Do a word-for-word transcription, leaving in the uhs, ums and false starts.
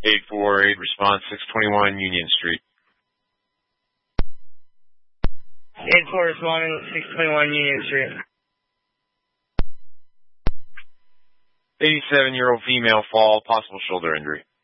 eight four eight, response six twenty-one Union Street. eight four responding, six twenty-one Union Street. eighty-seven-year-old female fall, possible shoulder injury.